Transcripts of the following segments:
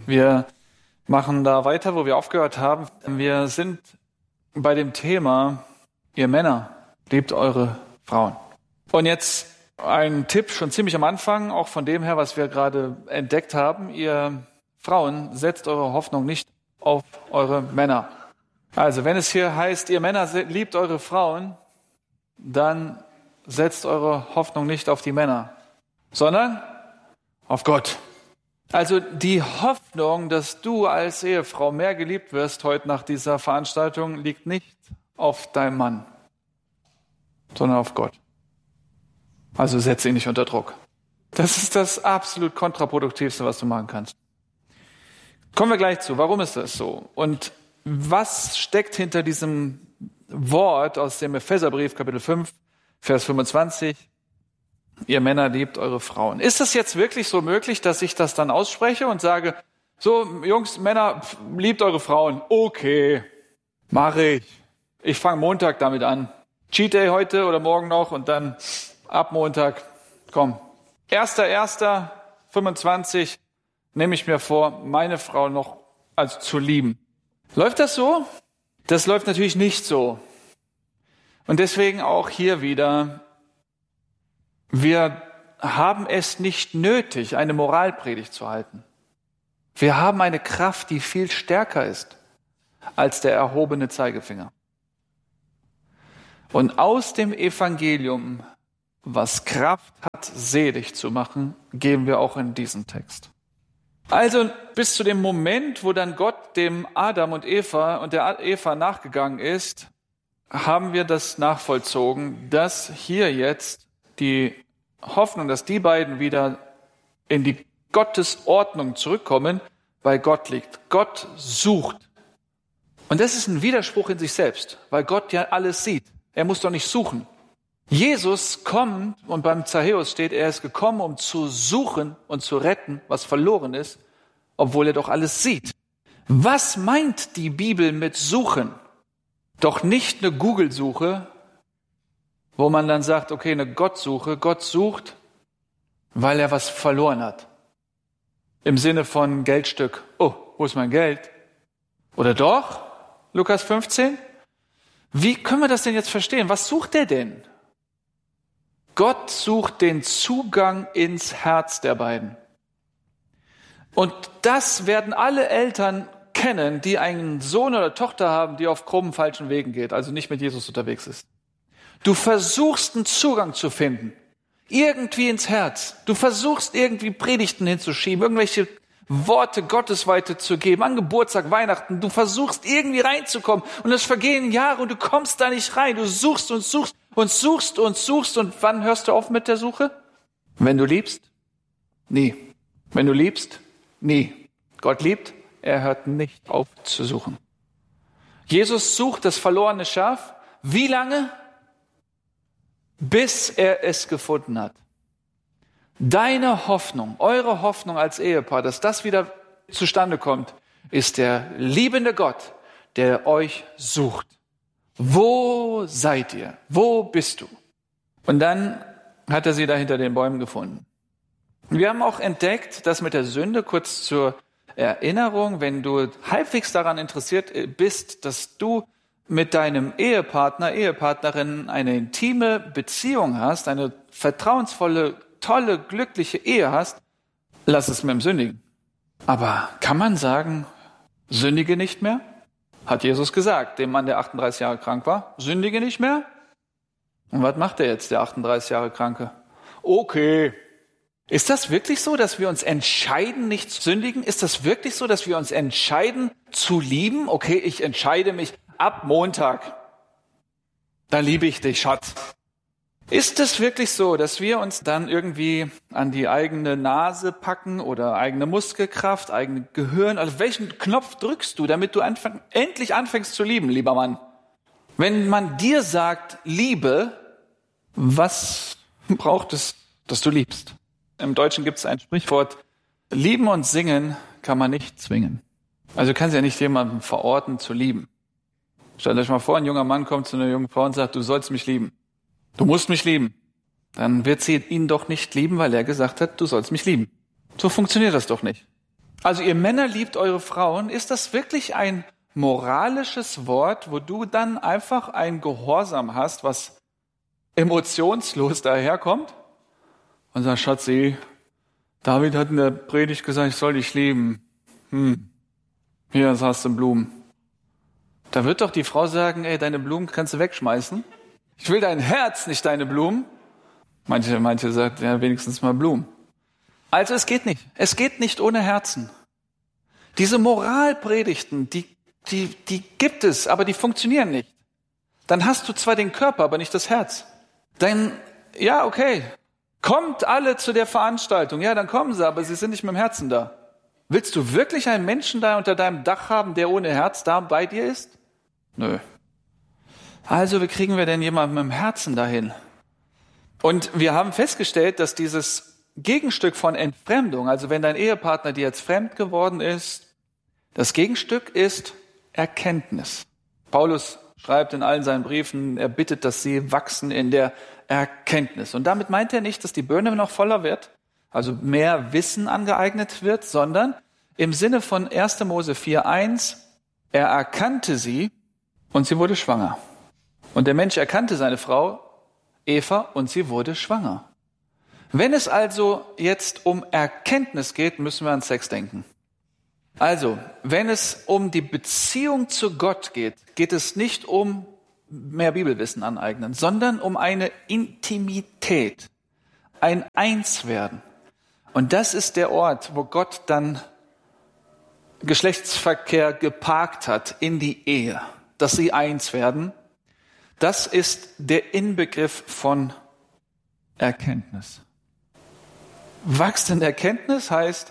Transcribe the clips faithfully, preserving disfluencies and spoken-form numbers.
Wir machen da weiter, wo wir aufgehört haben. Wir sind bei dem Thema, ihr Männer, liebt eure Frauen. Und jetzt ein Tipp schon ziemlich am Anfang, auch von dem her, was wir gerade entdeckt haben. Ihr Frauen, setzt eure Hoffnung nicht auf eure Männer. Also wenn es hier heißt, ihr Männer liebt eure Frauen, dann setzt eure Hoffnung nicht auf die Männer, sondern auf Gott. Also die Hoffnung, dass du als Ehefrau mehr geliebt wirst heute nach dieser Veranstaltung, liegt nicht auf deinem Mann, sondern auf Gott. Also setz ihn nicht unter Druck. Das ist das absolut kontraproduktivste, was du machen kannst. Kommen wir gleich zu. Warum ist das so? Und was steckt hinter diesem Wort aus dem Epheserbrief, Kapitel fünf, Vers fünfundzwanzig? Ihr Männer liebt eure Frauen. Ist es jetzt wirklich so möglich, dass ich das dann ausspreche und sage, so Jungs, Männer, liebt eure Frauen. Okay, mache ich. Ich fange Montag damit an. Cheat Day heute oder morgen noch und dann ab Montag, komm. erster erster fünfundzwanzig nehme ich mir vor, meine Frau noch also zu lieben. Läuft das so? Das läuft natürlich nicht so. Und deswegen auch hier wieder, wir haben es nicht nötig, eine Moralpredigt zu halten. Wir haben eine Kraft, die viel stärker ist als der erhobene Zeigefinger. Und aus dem Evangelium, was Kraft hat, selig zu machen, geben wir auch in diesen Text. Also bis zu dem Moment, wo dann Gott dem Adam und Eva und der Eva nachgegangen ist, haben wir das nachvollzogen, dass hier jetzt die Hoffnung, dass die beiden wieder in die Gottesordnung zurückkommen, bei Gott liegt. Gott sucht. Und das ist ein Widerspruch in sich selbst, weil Gott ja alles sieht. Er muss doch nicht suchen. Jesus kommt, und beim Zachäus steht, er ist gekommen, um zu suchen und zu retten, was verloren ist, obwohl er doch alles sieht. Was meint die Bibel mit suchen? Doch nicht eine Google-Suche, wo man dann sagt, okay, eine Gottsuche. Gott sucht, weil er was verloren hat. Im Sinne von Geldstück. Oh, wo ist mein Geld? Oder doch? Lukas fünfzehn? Wie können wir das denn jetzt verstehen? Was sucht er denn? Gott sucht den Zugang ins Herz der beiden. Und das werden alle Eltern kennen, die einen Sohn oder Tochter haben, die auf krummen, falschen Wegen geht, also nicht mit Jesus unterwegs ist. Du versuchst einen Zugang zu finden, irgendwie ins Herz. Du versuchst irgendwie Predigten hinzuschieben, irgendwelche Worte Gottes weiterzugeben, an Geburtstag, Weihnachten. Du versuchst irgendwie reinzukommen und es vergehen Jahre und du kommst da nicht rein. Du suchst und suchst und suchst und suchst und wann hörst du auf mit der Suche? Wenn du liebst? Nie. Wenn du liebst? Nie. Gott liebt, er hört nicht auf zu suchen. Jesus sucht das verlorene Schaf. Wie lange? Bis er es gefunden hat. Deine Hoffnung, eure Hoffnung als Ehepaar, dass das wieder zustande kommt, ist der liebende Gott, der euch sucht. Wo seid ihr? Wo bist du? Und dann hat er sie da hinter den Bäumen gefunden. Wir haben auch entdeckt, dass mit der Sünde, kurz zur Erinnerung, wenn du halbwegs daran interessiert bist, dass du mit deinem Ehepartner, Ehepartnerin eine intime Beziehung hast, eine vertrauensvolle, tolle, glückliche Ehe hast, lass es mit dem Sündigen. Aber kann man sagen, sündige nicht mehr? Hat Jesus gesagt, dem Mann, der achtunddreißig Jahre krank war, sündige nicht mehr? Und was macht er jetzt, der achtunddreißig Jahre Kranke? Okay. Ist das wirklich so, dass wir uns entscheiden, nicht zu sündigen? Ist das wirklich so, dass wir uns entscheiden, zu lieben? Okay, ich entscheide mich ab Montag. Da liebe ich dich, Schatz. Ist es wirklich so, dass wir uns dann irgendwie an die eigene Nase packen oder eigene Muskelkraft, eigene Gehirn? Also welchen Knopf drückst du, damit du anfang, endlich anfängst zu lieben, lieber Mann? Wenn man dir sagt, Liebe, was braucht es, dass du liebst? Im Deutschen gibt es ein Sprichwort, lieben und singen kann man nicht zwingen. Also du kannst ja nicht jemanden verorten zu lieben. Stellt euch mal vor, ein junger Mann kommt zu einer jungen Frau und sagt, du sollst mich lieben. Du musst mich lieben. Dann wird sie ihn doch nicht lieben, weil er gesagt hat, du sollst mich lieben. So funktioniert das doch nicht. Also ihr Männer liebt eure Frauen. Ist das wirklich ein moralisches Wort, wo du dann einfach ein Gehorsam hast, was emotionslos daherkommt? Und sagt, Schatzi, David hat in der Predigt gesagt, ich soll dich lieben. Hm, hier hast du Blumen. Da wird doch die Frau sagen, ey, deine Blumen kannst du wegschmeißen. Ich will dein Herz, nicht deine Blumen. Manche, manche sagt, ja, wenigstens mal Blumen. Also es geht nicht. Es geht nicht ohne Herzen. Diese Moralpredigten, die, die, die gibt es, aber die funktionieren nicht. Dann hast du zwar den Körper, aber nicht das Herz. Dann, ja, okay, kommt alle zu der Veranstaltung. Ja, dann kommen sie, aber sie sind nicht mit dem Herzen da. Willst du wirklich einen Menschen da unter deinem Dach haben, der ohne Herz da bei dir ist? Nö. Also, wie kriegen wir denn jemanden mit dem Herzen dahin? Und wir haben festgestellt, dass dieses Gegenstück von Entfremdung, also wenn dein Ehepartner dir jetzt fremd geworden ist, das Gegenstück ist Erkenntnis. Paulus schreibt in allen seinen Briefen, er bittet, dass sie wachsen in der Erkenntnis. Und damit meint er nicht, dass die Birne noch voller wird, also mehr Wissen angeeignet wird, sondern im Sinne von erster Mose vier eins, er erkannte sie und sie wurde schwanger. Und der Mensch erkannte seine Frau Eva und sie wurde schwanger. Wenn es also jetzt um Erkenntnis geht, müssen wir an Sex denken. Also, wenn es um die Beziehung zu Gott geht, geht es nicht um mehr Bibelwissen aneignen, sondern um eine Intimität, ein Einswerden. Und das ist der Ort, wo Gott dann Geschlechtsverkehr geparkt hat in die Ehe, dass sie eins werden. Das ist der Inbegriff von Erkenntnis. Wachst in Erkenntnis heißt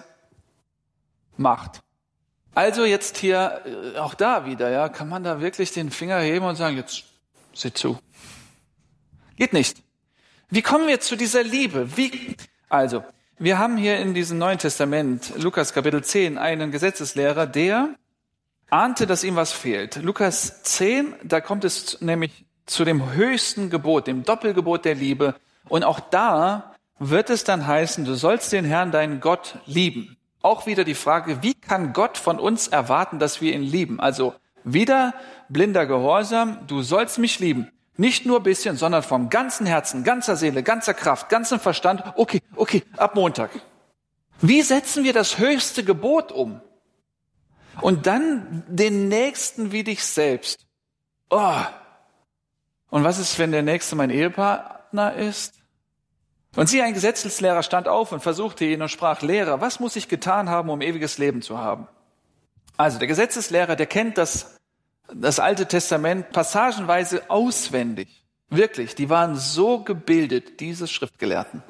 Macht. Also jetzt hier, auch da wieder, ja, kann man da wirklich den Finger heben und sagen, jetzt sieh zu. Geht nicht. Wie kommen wir zu dieser Liebe? Wie? Also, wir haben hier in diesem Neuen Testament, Lukas Kapitel zehn, einen Gesetzeslehrer, der ahnte, dass ihm was fehlt. Lukas zehn, da kommt es nämlich zu dem höchsten Gebot, dem Doppelgebot der Liebe. Und auch da wird es dann heißen, du sollst den Herrn, deinen Gott, lieben. Auch wieder die Frage, wie kann Gott von uns erwarten, dass wir ihn lieben? Also wieder blinder Gehorsam, du sollst mich lieben. Nicht nur ein bisschen, sondern vom ganzen Herzen, ganzer Seele, ganzer Kraft, ganzem Verstand. Okay, okay, ab Montag. Wie setzen wir das höchste Gebot um? Und dann den Nächsten wie dich selbst. Oh. Und was ist, wenn der Nächste mein Ehepartner ist? Und siehe, ein Gesetzeslehrer stand auf und versuchte ihn und sprach, Lehrer, was muss ich getan haben, um ewiges Leben zu haben? Also der Gesetzeslehrer, der kennt das, das Alte Testament passagenweise auswendig. Wirklich, die waren so gebildet, diese Schriftgelehrten.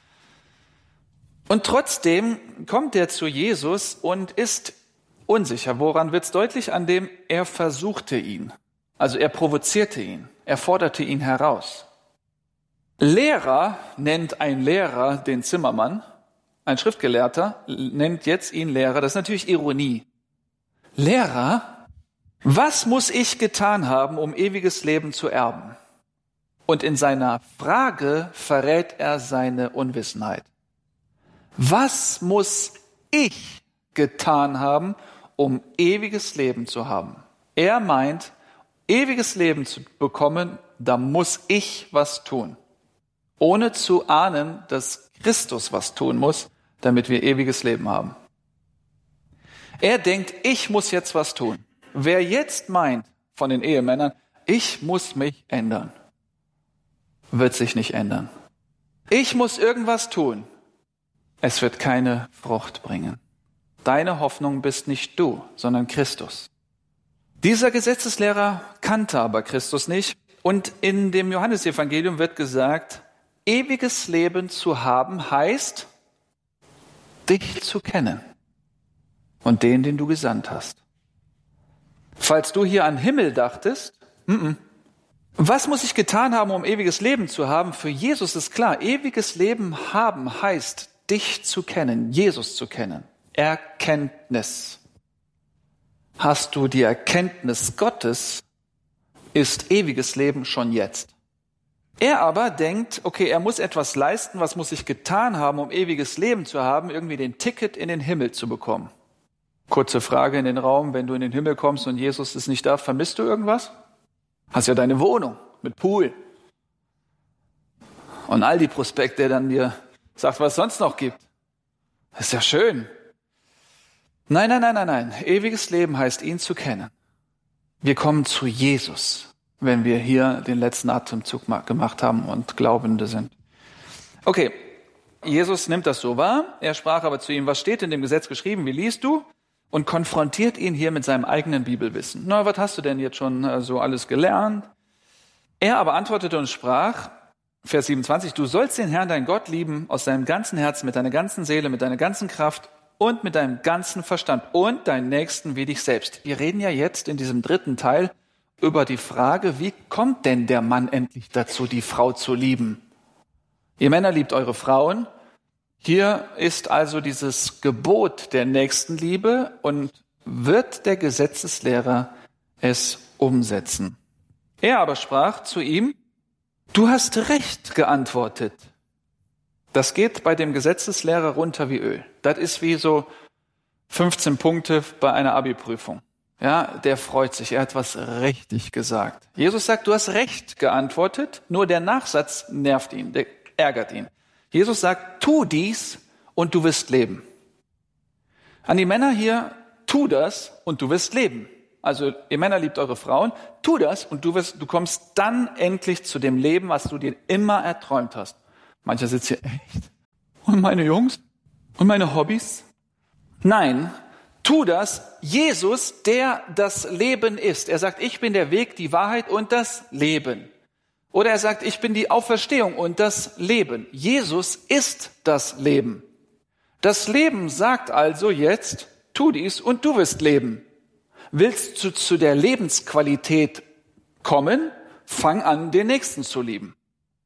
Und trotzdem kommt er zu Jesus und ist unsicher. Woran wird's deutlich? An dem er versuchte ihn. Also er provozierte ihn. Er forderte ihn heraus. Lehrer nennt ein Lehrer den Zimmermann. Ein Schriftgelehrter nennt jetzt ihn Lehrer. Das ist natürlich Ironie. Lehrer, was muss ich getan haben, um ewiges Leben zu erben? Und in seiner Frage verrät er seine Unwissenheit. Was muss ich getan haben, um ewiges Leben zu haben? Er meint, ewiges Leben zu bekommen, da muss ich was tun. Ohne zu ahnen, dass Christus was tun muss, damit wir ewiges Leben haben. Er denkt, ich muss jetzt was tun. Wer jetzt meint von den Ehemännern, ich muss mich ändern, wird sich nicht ändern. Ich muss irgendwas tun. Es wird keine Frucht bringen. Deine Hoffnung bist nicht du, sondern Christus. Dieser Gesetzeslehrer kannte aber Christus nicht. Und in dem Johannesevangelium wird gesagt, ewiges Leben zu haben heißt, dich zu kennen und den, den du gesandt hast. Falls du hier an Himmel dachtest, m-m. Was muss ich getan haben, um ewiges Leben zu haben? Für Jesus ist klar, ewiges Leben haben heißt, dich zu kennen, Jesus zu kennen. Erkenntnis. Hast du die Erkenntnis Gottes, ist ewiges Leben schon jetzt. Er aber denkt, okay, er muss etwas leisten, was muss ich getan haben, um ewiges Leben zu haben, irgendwie den Ticket in den Himmel zu bekommen. Kurze Frage in den Raum, wenn du in den Himmel kommst und Jesus ist nicht da, vermisst du irgendwas? Hast ja deine Wohnung mit Pool. Und all die Prospekt, der dann dir sagt, was es sonst noch gibt. Das ist ja schön. Nein, nein, nein, nein, nein. Ewiges Leben heißt, ihn zu kennen. Wir kommen zu Jesus, wenn wir hier den letzten Atemzug gemacht haben und Glaubende sind. Okay, Jesus nimmt das so wahr. Er sprach aber zu ihm, was steht in dem Gesetz geschrieben? Wie liest du? Und konfrontiert ihn hier mit seinem eigenen Bibelwissen. Na, was hast du denn jetzt schon äh, so alles gelernt? Er aber antwortete und sprach, Vers siebenundzwanzig, du sollst den Herrn, dein Gott, lieben aus deinem ganzen Herzen, mit deiner ganzen Seele, mit deiner ganzen Kraft und mit deinem ganzen Verstand und deinen Nächsten wie dich selbst. Wir reden ja jetzt in diesem dritten Teil über die Frage, wie kommt denn der Mann endlich dazu, die Frau zu lieben? Ihr Männer liebt eure Frauen. Hier ist also dieses Gebot der Nächstenliebe und wird der Gesetzeslehrer es umsetzen. Er aber sprach zu ihm, du hast recht geantwortet. Das geht bei dem Gesetzeslehrer runter wie Öl. Das ist wie so fünfzehn Punkte bei einer Abi-Prüfung. Ja, der freut sich, er hat was richtig gesagt. Jesus sagt, du hast recht geantwortet, nur der Nachsatz nervt ihn, der ärgert ihn. Jesus sagt, tu dies und du wirst leben. An die Männer hier, tu das und du wirst leben. Also ihr Männer liebt eure Frauen, tu das und du wirst, du kommst dann endlich zu dem Leben, was du dir immer erträumt hast. Mancher sitzt hier, echt? Und meine Jungs? Und meine Hobbys? Nein, tu das. Jesus, der das Leben ist. Er sagt, ich bin der Weg, die Wahrheit und das Leben. Oder er sagt, ich bin die Auferstehung und das Leben. Jesus ist das Leben. Das Leben sagt also jetzt, tu dies und du wirst leben. Willst du zu der Lebensqualität kommen, fang an, den Nächsten zu lieben.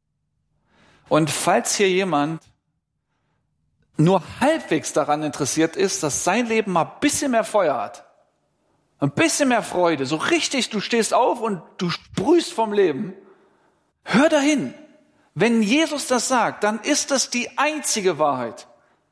Und falls hier jemand nur halbwegs daran interessiert ist, dass sein Leben mal ein bisschen mehr Feuer hat, ein bisschen mehr Freude, so richtig, du stehst auf und du sprühst vom Leben, hör dahin. Wenn Jesus das sagt, dann ist das die einzige Wahrheit.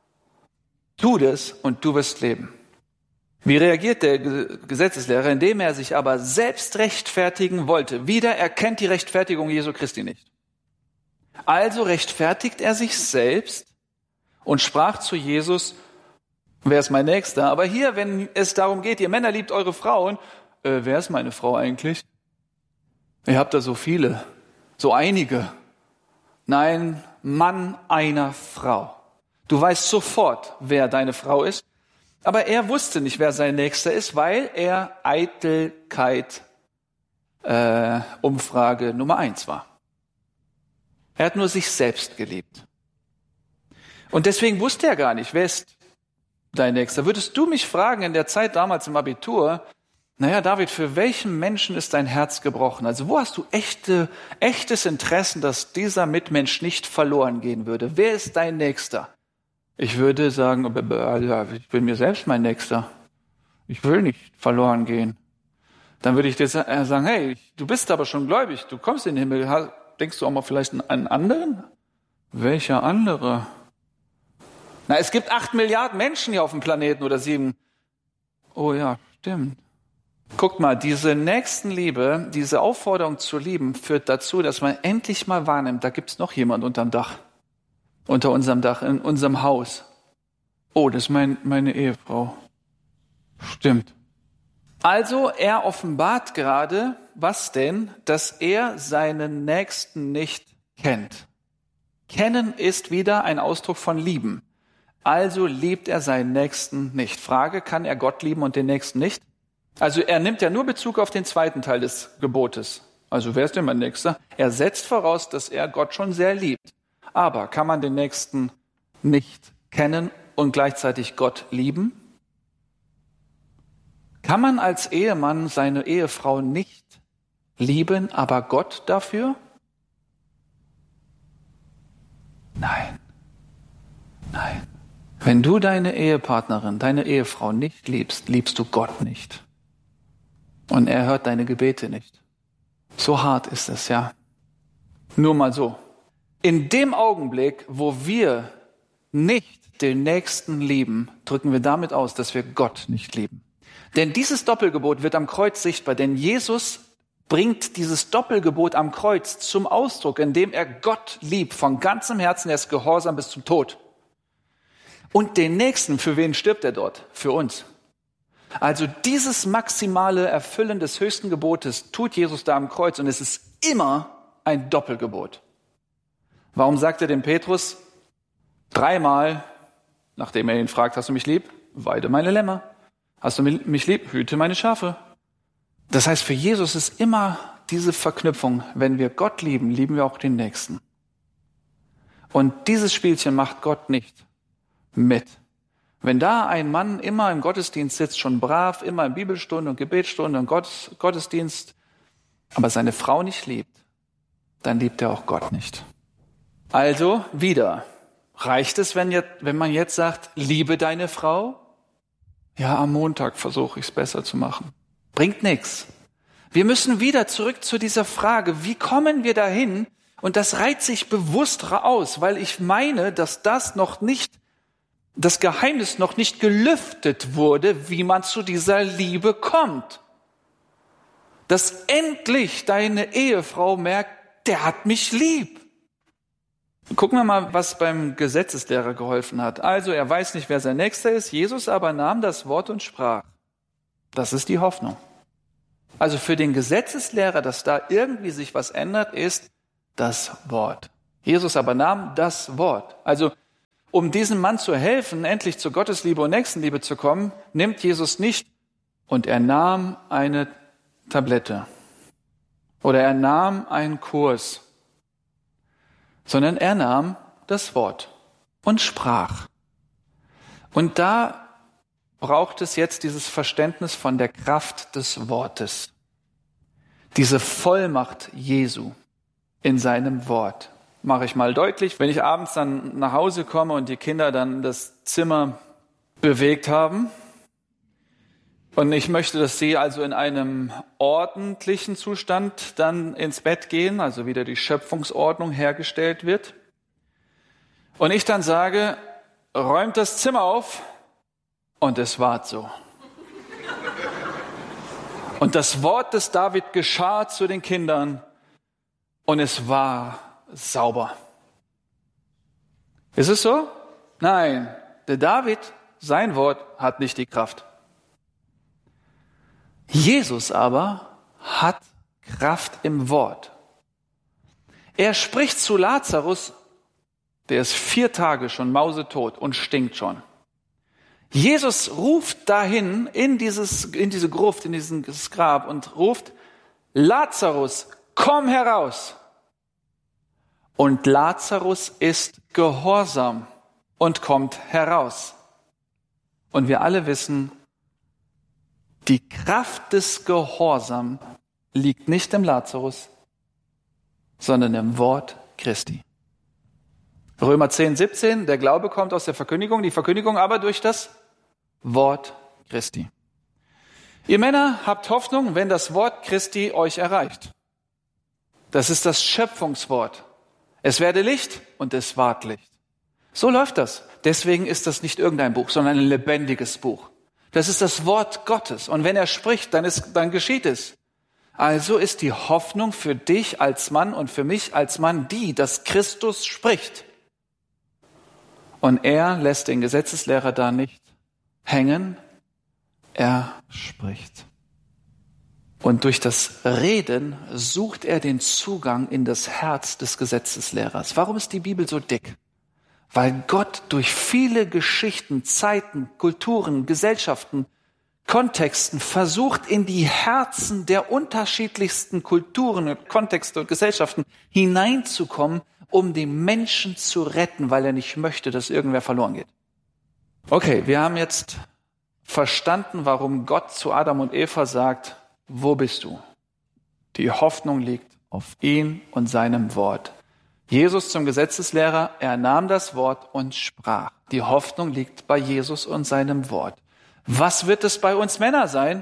Tu das und du wirst leben. Wie reagiert der Gesetzeslehrer, indem er sich aber selbst rechtfertigen wollte? Wieder erkennt die Rechtfertigung Jesu Christi nicht. Also rechtfertigt er sich selbst und sprach zu Jesus, wer ist mein Nächster? Aber hier, wenn es darum geht, ihr Männer liebt eure Frauen, äh, wer ist meine Frau eigentlich? Ihr habt da so viele, so einige. Nein, Mann einer Frau. Du weißt sofort, wer deine Frau ist. Aber er wusste nicht, wer sein Nächster ist, weil er Eitelkeit äh, Umfrage Nummer eins war. Er hat nur sich selbst geliebt. Und deswegen wusste er gar nicht, wer ist dein Nächster. Würdest du mich fragen in der Zeit damals im Abitur, naja, David, für welchen Menschen ist dein Herz gebrochen? Also wo hast du echte, echtes Interesse, dass dieser Mitmensch nicht verloren gehen würde? Wer ist dein Nächster? Ich würde sagen, ich bin mir selbst mein Nächster. Ich will nicht verloren gehen. Dann würde ich dir sagen, hey, du bist aber schon gläubig, du kommst in den Himmel. Denkst du auch mal vielleicht an einen anderen? Welcher andere? Na, es gibt acht Milliarden Menschen hier auf dem Planeten oder sieben. Oh ja, stimmt. Guckt mal, diese Nächstenliebe, diese Aufforderung zu lieben, führt dazu, dass man endlich mal wahrnimmt, da gibt's noch jemand unterm Dach. Unter unserem Dach, in unserem Haus. Oh, das ist mein, meine Ehefrau. Stimmt. Also, er offenbart gerade, was denn? Dass er seinen Nächsten nicht kennt. Kennen ist wieder ein Ausdruck von lieben. Also liebt er seinen Nächsten nicht. Frage, kann er Gott lieben und den Nächsten nicht? Also er nimmt ja nur Bezug auf den zweiten Teil des Gebotes. Also wer ist denn mein Nächster? Er setzt voraus, dass er Gott schon sehr liebt. Aber kann man den Nächsten nicht kennen und gleichzeitig Gott lieben? Kann man als Ehemann seine Ehefrau nicht lieben, aber Gott dafür? Nein. Nein. Wenn du deine Ehepartnerin, deine Ehefrau nicht liebst, liebst du Gott nicht. Und er hört deine Gebete nicht. So hart ist es, ja. Nur mal so. In dem Augenblick, wo wir nicht den Nächsten lieben, drücken wir damit aus, dass wir Gott nicht lieben. Denn dieses Doppelgebot wird am Kreuz sichtbar, denn Jesus bringt dieses Doppelgebot am Kreuz zum Ausdruck, indem er Gott liebt, von ganzem Herzen, er ist gehorsam bis zum Tod. Und den Nächsten, für wen stirbt er dort? Für uns. Also dieses maximale Erfüllen des höchsten Gebotes tut Jesus da am Kreuz und es ist immer ein Doppelgebot. Warum sagt er dem Petrus dreimal, nachdem er ihn fragt, hast du mich lieb? Weide meine Lämmer. Hast du mich lieb? Hüte meine Schafe. Das heißt, für Jesus ist immer diese Verknüpfung, wenn wir Gott lieben, lieben wir auch den Nächsten. Und dieses Spielchen macht Gott nicht mit. Wenn da ein Mann immer im Gottesdienst sitzt, schon brav, immer in Bibelstunde und Gebetsstunde und Gottes, Gottesdienst, aber seine Frau nicht liebt, dann liebt er auch Gott nicht. Also wieder, reicht es, wenn, jetzt, wenn man jetzt sagt, liebe deine Frau? Ja, am Montag versuche ich es besser zu machen. Bringt nichts. Wir müssen wieder zurück zu dieser Frage, wie kommen wir dahin? Und das reiht sich bewusst aus, weil ich meine, dass das noch nicht, das Geheimnis noch nicht gelüftet wurde, wie man zu dieser Liebe kommt. Dass endlich deine Ehefrau merkt, der hat mich lieb. Gucken wir mal, was beim Gesetzeslehrer geholfen hat. Also er weiß nicht, wer sein Nächster ist. Jesus aber nahm das Wort und sprach. Das ist die Hoffnung. Also für den Gesetzeslehrer, dass da irgendwie sich was ändert, ist das Wort. Jesus aber nahm das Wort. Also um diesem Mann zu helfen, endlich zur Gottesliebe und Nächstenliebe zu kommen, nimmt Jesus nicht und er nahm eine Tablette oder er nahm einen Kurs, sondern er nahm das Wort und sprach. Und da braucht es jetzt dieses Verständnis von der Kraft des Wortes, diese Vollmacht Jesu in seinem Wort. Mache ich mal deutlich, wenn ich abends dann nach Hause komme und die Kinder dann das Zimmer bewegt haben und ich möchte, dass sie also in einem ordentlichen Zustand dann ins Bett gehen, also wieder die Schöpfungsordnung hergestellt wird und ich dann sage, räumt das Zimmer auf und es ward so. Und das Wort des David geschah zu den Kindern und es war sauber. Ist es so? Nein, der David, sein Wort hat nicht die Kraft. Jesus aber hat Kraft im Wort. Er spricht zu Lazarus, der ist vier Tage schon mausetot und stinkt schon. Jesus ruft dahin in dieses, in diese Gruft, in dieses Grab und ruft, Lazarus, komm heraus. Und Lazarus ist gehorsam und kommt heraus. Und wir alle wissen, die Kraft des Gehorsams liegt nicht im Lazarus, sondern im Wort Christi. Römer zehn, siebzehn, der Glaube kommt aus der Verkündigung, die Verkündigung aber durch das Wort Christi. Ihr Männer habt Hoffnung, wenn das Wort Christi euch erreicht. Das ist das Schöpfungswort. Es werde Licht und es ward Licht. So läuft das. Deswegen ist das nicht irgendein Buch, sondern ein lebendiges Buch. Das ist das Wort Gottes. Und wenn er spricht, dann, ist, dann geschieht es. Also ist die Hoffnung für dich als Mann und für mich als Mann die, dass Christus spricht. Und er lässt den Gesetzeslehrer da nicht hängen. Er spricht. Und durch das Reden sucht er den Zugang in das Herz des Gesetzeslehrers. Warum ist die Bibel so dick? Weil Gott durch viele Geschichten, Zeiten, Kulturen, Gesellschaften, Kontexten versucht, in die Herzen der unterschiedlichsten Kulturen, Kontexte und Gesellschaften hineinzukommen, um den Menschen zu retten, weil er nicht möchte, dass irgendwer verloren geht. Okay, wir haben jetzt verstanden, warum Gott zu Adam und Eva sagt, wo bist du? Die Hoffnung liegt auf ihn und seinem Wort. Jesus zum Gesetzeslehrer, er nahm das Wort und sprach. Die Hoffnung liegt bei Jesus und seinem Wort. Was wird es bei uns Männer sein?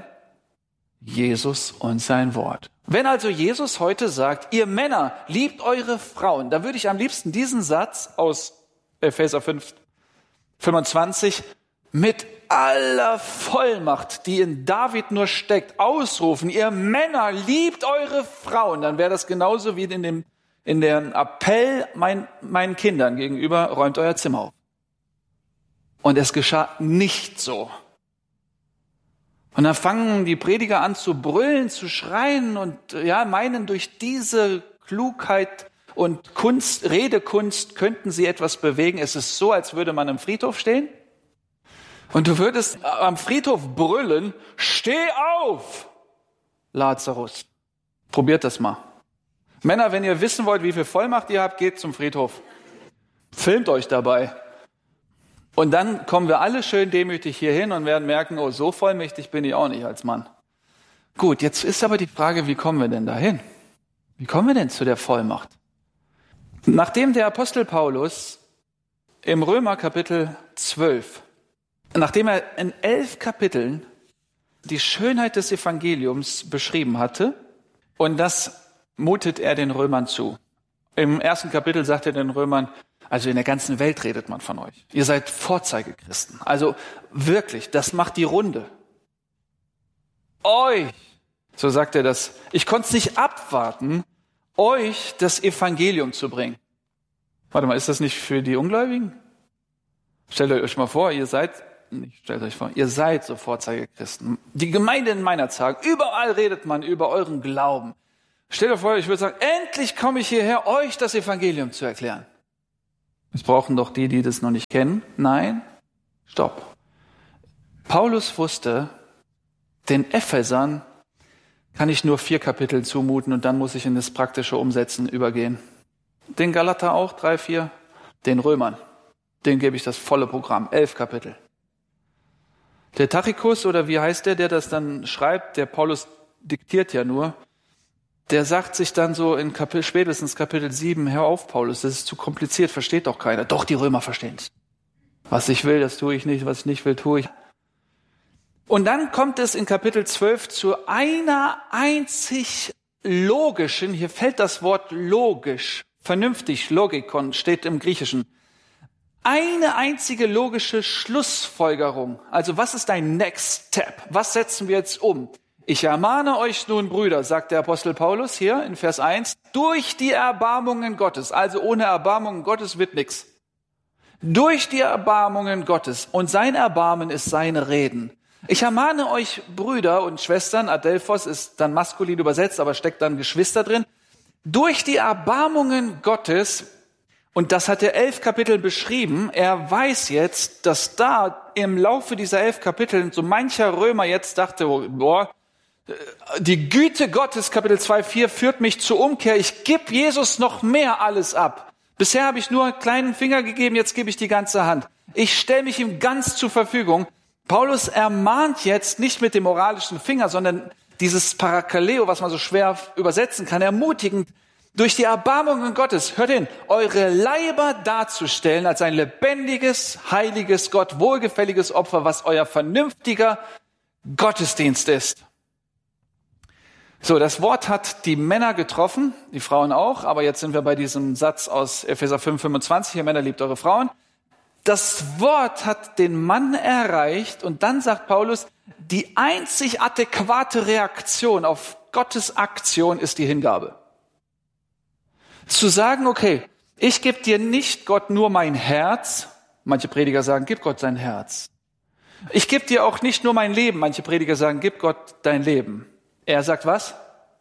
Jesus und sein Wort. Wenn also Jesus heute sagt, ihr Männer, liebt eure Frauen, dann würde ich am liebsten diesen Satz aus Epheser fünf fünfundzwanzig, mit aller Vollmacht, die in David nur steckt, ausrufen, ihr Männer, liebt eure Frauen. Dann wäre das genauso wie in dem, in dem Appell mein, meinen Kindern gegenüber, räumt euer Zimmer auf. Und es geschah nicht so. Und dann fangen die Prediger an zu brüllen, zu schreien und ja, meinen, durch diese Klugheit und Kunst, Redekunst könnten sie etwas bewegen. Es ist so, als würde man am Friedhof stehen und du würdest am Friedhof brüllen, steh auf, Lazarus. Probiert das mal. Männer, wenn ihr wissen wollt, wie viel Vollmacht ihr habt, geht zum Friedhof. Filmt euch dabei. Und dann kommen wir alle schön demütig hier hin und werden merken, oh, so vollmächtig bin ich auch nicht als Mann. Gut, jetzt ist aber die Frage, wie kommen wir denn dahin? Wie kommen wir denn zu der Vollmacht? Nachdem der Apostel Paulus im Römer Kapitel zwölf, nachdem er in elf Kapiteln die Schönheit des Evangeliums beschrieben hatte, und das mutet er den Römern zu. Im ersten Kapitel sagt er den Römern, also in der ganzen Welt redet man von euch. Ihr seid Vorzeigechristen. Also wirklich, das macht die Runde. Euch, so sagt er das, ich konnte es nicht abwarten, euch das Evangelium zu bringen. Warte mal, ist das nicht für die Ungläubigen? Stellt euch mal vor, ihr seid, nicht stellt euch vor, ihr seid so Vorzeigechristen. Die Gemeinde in meiner Zeit, überall redet man über euren Glauben. Stellt euch vor, ich würde sagen, endlich komme ich hierher, euch das Evangelium zu erklären. Es brauchen doch die, die das noch nicht kennen. Nein, stopp. Paulus wusste, den Ephesern kann ich nur vier Kapitel zumuten und dann muss ich in das praktische Umsetzen übergehen. Den Galater auch, drei, vier. Den Römern, denen gebe ich das volle Programm, elf Kapitel. Der Tachikus, oder wie heißt der, der das dann schreibt, der Paulus diktiert ja nur, der sagt sich dann so in Kapitel, spätestens Kapitel sieben, hör auf, Paulus, das ist zu kompliziert, versteht doch keiner. Doch, die Römer verstehen es. Was ich will, das tue ich nicht, was ich nicht will, tue ich. Und dann kommt es in Kapitel zwölf zu einer einzig logischen, hier fällt das Wort logisch, vernünftig, Logikon, steht im Griechischen. Eine einzige logische Schlussfolgerung. Also was ist dein Next Step? Was setzen wir jetzt um? Ich ermahne euch nun, Brüder, sagt der Apostel Paulus hier in Vers eins, durch die Erbarmungen Gottes, also ohne Erbarmungen Gottes wird nichts. Durch die Erbarmungen Gottes, und sein Erbarmen ist seine Reden. Ich ermahne euch, Brüder und Schwestern, Adelphos ist dann maskulin übersetzt, aber steckt dann Geschwister drin, durch die Erbarmungen Gottes, und das hat er elf Kapitel beschrieben, er weiß jetzt, dass da im Laufe dieser elf Kapitel so mancher Römer jetzt dachte, boah, die Güte Gottes, Kapitel zwei, vier, führt mich zur Umkehr. Ich gebe Jesus noch mehr alles ab. Bisher habe ich nur einen kleinen Finger gegeben, jetzt gebe ich die ganze Hand. Ich stelle mich ihm ganz zur Verfügung. Paulus ermahnt jetzt nicht mit dem moralischen Finger, sondern dieses Parakaleo, was man so schwer übersetzen kann, ermutigend, durch die Erbarmungen Gottes, hört hin, eure Leiber darzustellen als ein lebendiges, heiliges, Gott wohlgefälliges Opfer, was euer vernünftiger Gottesdienst ist. So, das Wort hat die Männer getroffen, die Frauen auch, aber jetzt sind wir bei diesem Satz aus Epheser fünf, fünfundzwanzig, ihr Männer liebt eure Frauen. Das Wort hat den Mann erreicht und dann sagt Paulus, die einzig adäquate Reaktion auf Gottes Aktion ist die Hingabe. Zu sagen, okay, ich gebe dir nicht Gott nur mein Herz, manche Prediger sagen, gib Gott sein Herz. Ich gebe dir auch nicht nur mein Leben, manche Prediger sagen, gib Gott dein Leben. Er sagt was?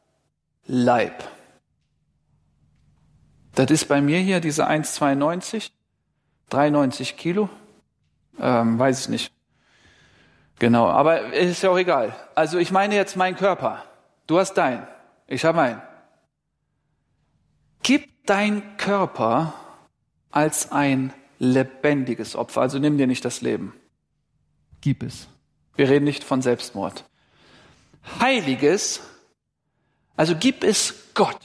Leib. Das ist bei mir hier diese eins Komma zweiundneunzig, dreiundneunzig Kilo, ähm, weiß ich nicht. Genau, aber ist ja auch egal. Also ich meine jetzt meinen Körper. Du hast deinen, ich habe meinen. Gib dein Körper als ein lebendiges Opfer. Also nimm dir nicht das Leben. Gib es. Wir reden nicht von Selbstmord. Heiliges, also gib es Gott.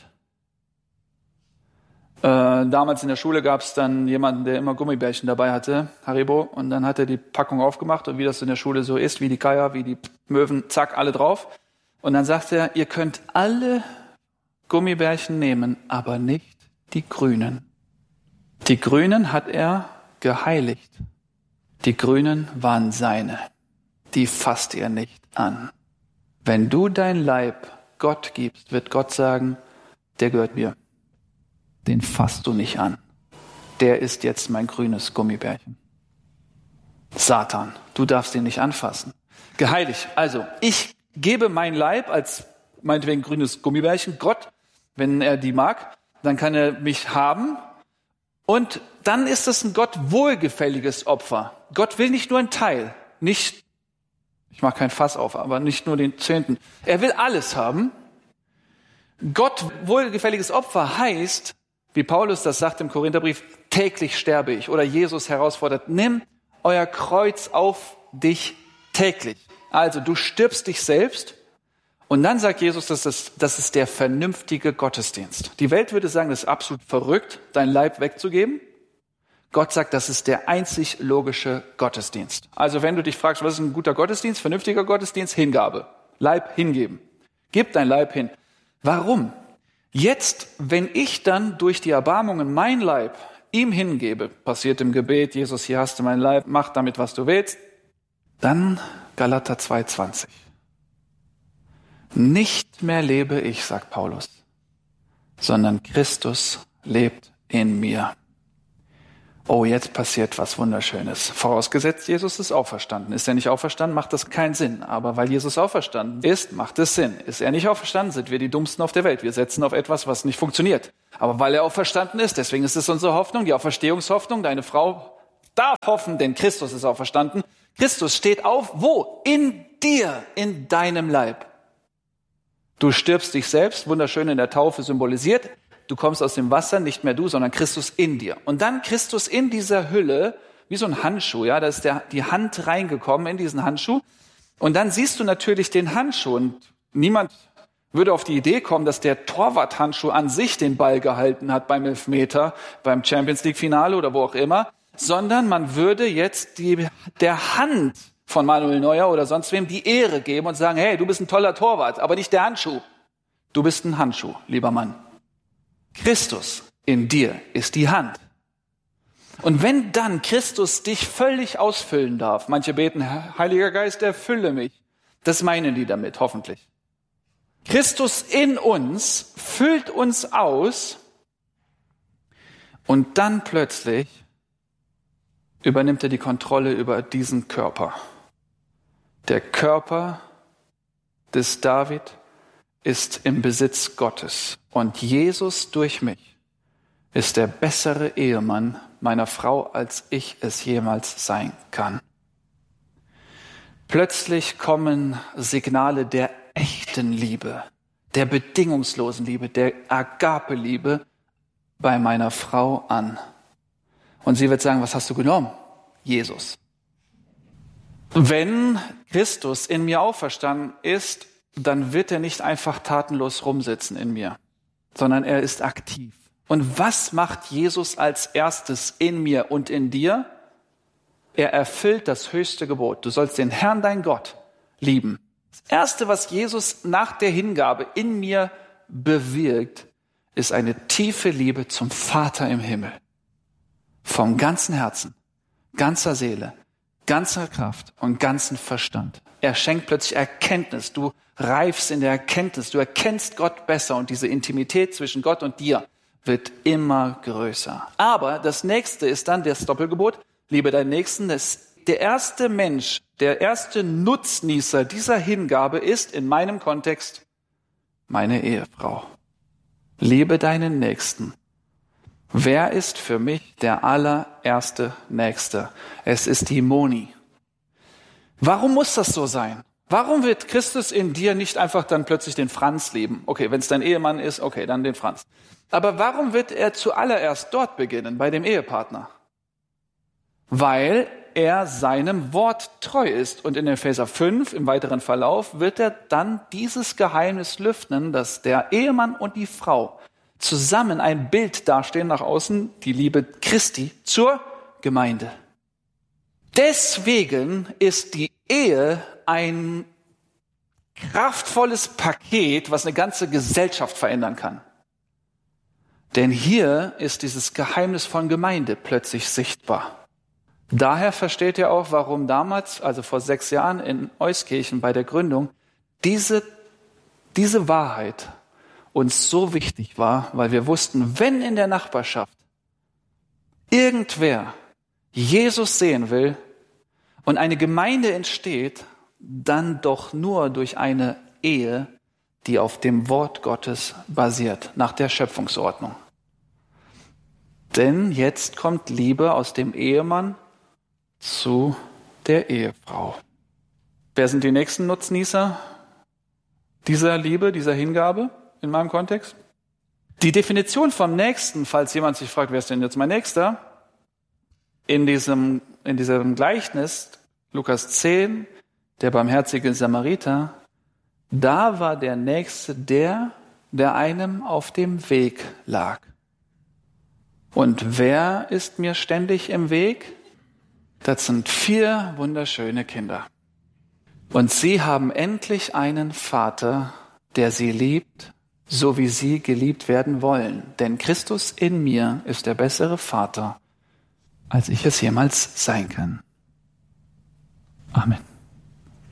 Äh, damals in der Schule gab es dann jemanden, der immer Gummibärchen dabei hatte, Haribo, und dann hat er die Packung aufgemacht und wie das in der Schule so ist, wie die Geier, wie die Möwen, zack, alle drauf. Und dann sagt er, ihr könnt alle Gummibärchen nehmen, aber nicht die grünen. Die grünen hat er geheiligt. Die Grünen waren seine. Die fasst er nicht an. Wenn du dein Leib Gott gibst, wird Gott sagen, der gehört mir. Den fasst du nicht an. Der ist jetzt mein grünes Gummibärchen. Satan, du darfst ihn nicht anfassen. Geheiligt. Also, ich gebe mein Leib als meinetwegen grünes Gummibärchen Gott, wenn er die mag, dann kann er mich haben. Und dann ist es ein Gott wohlgefälliges Opfer. Gott will nicht nur einen Teil, nicht, ich mache kein Fass auf, aber nicht nur den Zehnten. Er will alles haben. Gott wohlgefälliges Opfer heißt, wie Paulus das sagt im Korintherbrief, täglich sterbe ich. Oder Jesus herausfordert, nimm euer Kreuz auf dich täglich. Also du stirbst dich selbst. Und dann sagt Jesus, das ist, das ist der vernünftige Gottesdienst. Die Welt würde sagen, das ist absolut verrückt, dein Leib wegzugeben. Gott sagt, das ist der einzig logische Gottesdienst. Also wenn du dich fragst, was ist ein guter Gottesdienst, vernünftiger Gottesdienst? Hingabe. Leib hingeben. Gib dein Leib hin. Warum? Jetzt, wenn ich dann durch die Erbarmungen mein Leib ihm hingebe, passiert im Gebet, Jesus, hier hast du mein Leib, mach damit, was du willst, dann Galater zwei zwanzig. Nicht mehr lebe ich, sagt Paulus, sondern Christus lebt in mir. Oh, jetzt passiert was Wunderschönes. Vorausgesetzt, Jesus ist auferstanden. Ist er nicht auferstanden, macht das keinen Sinn. Aber weil Jesus auferstanden ist, macht es Sinn. Ist er nicht auferstanden, sind wir die Dummsten auf der Welt. Wir setzen auf etwas, was nicht funktioniert. Aber weil er auferstanden ist, deswegen ist es unsere Hoffnung, die Auferstehungshoffnung. Deine Frau darf hoffen, denn Christus ist auferstanden. Christus steht auf, wo? In dir, in deinem Leib. Du stirbst dich selbst, wunderschön in der Taufe symbolisiert. Du kommst aus dem Wasser, nicht mehr du, sondern Christus in dir. Und dann Christus in dieser Hülle, wie so ein Handschuh, ja, da ist der, die Hand reingekommen in diesen Handschuh. Und dann siehst du natürlich den Handschuh. Und niemand würde auf die Idee kommen, dass der Torwart-Handschuh an sich den Ball gehalten hat beim Elfmeter, beim Champions-League-Finale oder wo auch immer, sondern man würde jetzt die, der Hand von Manuel Neuer oder sonst wem die Ehre geben und sagen, hey, du bist ein toller Torwart, aber nicht der Handschuh. Du bist ein Handschuh, lieber Mann. Christus in dir ist die Hand. Und wenn dann Christus dich völlig ausfüllen darf, manche beten, Heiliger Geist, erfülle mich. Das meinen die damit, hoffentlich. Christus in uns füllt uns aus und dann plötzlich übernimmt er die Kontrolle über diesen Körper. Der Körper des David ist im Besitz Gottes. Und Jesus durch mich ist der bessere Ehemann meiner Frau, als ich es jemals sein kann. Plötzlich kommen Signale der echten Liebe, der bedingungslosen Liebe, der Agape-Liebe bei meiner Frau an. Und sie wird sagen, was hast du genommen? Jesus. Wenn Christus in mir auferstanden ist, dann wird er nicht einfach tatenlos rumsitzen in mir, sondern er ist aktiv. Und was macht Jesus als erstes in mir und in dir? Er erfüllt das höchste Gebot. Du sollst den Herrn, dein Gott, lieben. Das Erste, was Jesus nach der Hingabe in mir bewirkt, ist eine tiefe Liebe zum Vater im Himmel. Vom ganzen Herzen, ganzer Seele, ganzer Kraft und ganzen Verstand. Er schenkt plötzlich Erkenntnis. Du reifst in der Erkenntnis. Du erkennst Gott besser und diese Intimität zwischen Gott und dir wird immer größer. Aber das nächste ist dann das Doppelgebot. Liebe deinen Nächsten. Das, der erste Mensch, der erste Nutznießer dieser Hingabe ist in meinem Kontext meine Ehefrau. Liebe deinen Nächsten. Wer ist für mich der allererste Nächste? Es ist die Moni. Warum muss das so sein? Warum wird Christus in dir nicht einfach dann plötzlich den Franz lieben? Okay, wenn es dein Ehemann ist, okay, dann den Franz. Aber warum wird er zuallererst dort beginnen, bei dem Ehepartner? Weil er seinem Wort treu ist. Und in Epheser fünf, im weiteren Verlauf, wird er dann dieses Geheimnis lüften, dass der Ehemann und die Frau zusammen ein Bild dastehen nach außen, die Liebe Christi zur Gemeinde. Deswegen ist die Ehe ein kraftvolles Paket, was eine ganze Gesellschaft verändern kann. Denn hier ist dieses Geheimnis von Gemeinde plötzlich sichtbar. Daher versteht ihr auch, warum damals, also vor sechs Jahren in Euskirchen bei der Gründung, diese, diese Wahrheit uns so wichtig war, weil wir wussten, wenn in der Nachbarschaft irgendwer Jesus sehen will und eine Gemeinde entsteht, dann doch nur durch eine Ehe, die auf dem Wort Gottes basiert, nach der Schöpfungsordnung. Denn jetzt kommt Liebe aus dem Ehemann zu der Ehefrau. Wer sind die nächsten Nutznießer dieser Liebe, dieser Hingabe in meinem Kontext? Die Definition vom Nächsten, falls jemand sich fragt, wer ist denn jetzt mein Nächster? In diesem, in diesem Gleichnis, Lukas zehn, der barmherzige Samariter, da war der Nächste der, der einem auf dem Weg lag. Und wer ist mir ständig im Weg? Das sind vier wunderschöne Kinder. Und sie haben endlich einen Vater, der sie liebt, so wie sie geliebt werden wollen. Denn Christus in mir ist der bessere Vater, als ich es jemals sein kann. Amen.